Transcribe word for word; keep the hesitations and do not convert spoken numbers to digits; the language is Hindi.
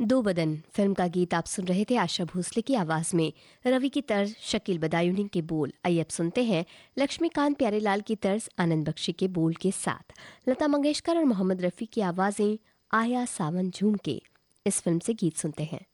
दो बदन फिल्म का गीत आप सुन रहे थे आशा भोसले की आवाज में, रवि की तर्ज, शकील बदायूनी के बोल। आइए अब सुनते हैं लक्ष्मीकांत प्यारेलाल की तर्ज, आनंद बख्शी के बोल के साथ लता मंगेशकर और मोहम्मद रफ़ी की आवाज़ें आया सावन झूम के। इस फिल्म से गीत सुनते हैं।